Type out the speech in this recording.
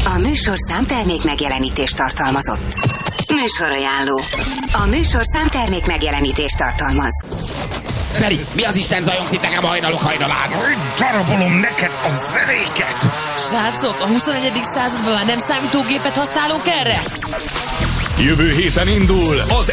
A műsorszám termék megjelenítést tartalmazott. Műsorajánló. A műsorszám termék megjelenítést tartalmaz. Feri, mi az Isten zajongsz itt nekem a hajnalok hajnalán? Darabolom neked a zenéket! Srácok, a 21. században már nem számítógépet használunk erre? Jövő héten indul az